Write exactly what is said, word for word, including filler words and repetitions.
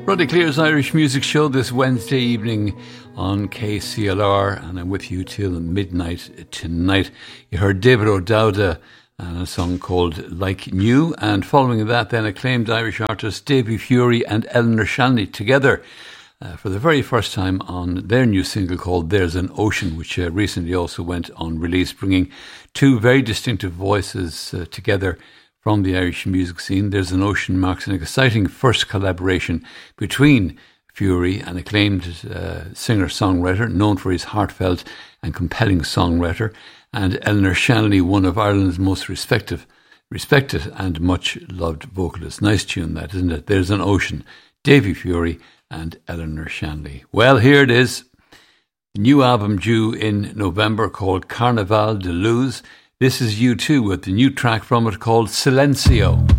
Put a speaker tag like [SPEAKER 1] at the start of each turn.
[SPEAKER 1] Roddy Clear's Irish Music Show this Wednesday evening on K C L R, and I'm with you till midnight tonight. You heard David O'Dowda and a song called Like New, and following that then acclaimed Irish artists Davy Fury and Eleanor Shanley together uh, for the very first time on their new single called There's an Ocean, which uh, recently also went on release, bringing two very distinctive voices uh, together from the Irish music scene. There's an Ocean marks an exciting first collaboration between Fury, an acclaimed uh, singer-songwriter known for his heartfelt and compelling songwriter, and Eleanor Shanley, one of Ireland's most respected, respected and much-loved vocalists. Nice tune that, isn't it? There's an Ocean, Davy Fury and Eleanor Shanley. Well, here it is. New album due in November called Carnaval de Luz. This is U two with the new track from it called Silencio.